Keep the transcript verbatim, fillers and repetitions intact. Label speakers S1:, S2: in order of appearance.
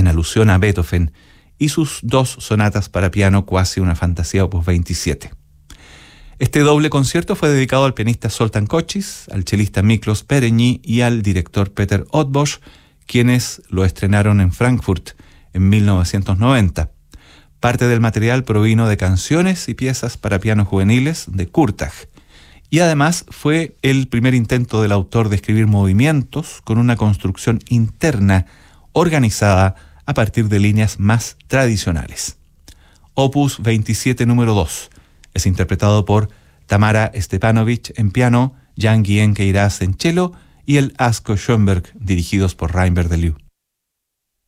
S1: alusión a Beethoven, y sus dos sonatas para piano, Quasi una fantasía opus veintisiete. Este doble concierto fue dedicado al pianista Zoltán Kocsis, al chelista Miklos Pereñi y al director Peter Otbosch, quienes lo estrenaron en Frankfurt en mil novecientos noventa. Parte del material provino de canciones y piezas para piano juveniles de Kurtág, y además fue el primer intento del autor de escribir movimientos con una construcción interna organizada a partir de líneas más tradicionales. Opus veintisiete número dos es interpretado por Tamara Stepanovich en piano, Jan Guillén Queiraz en cello y el Asko Schoenberg, dirigidos por Rainer Delieu.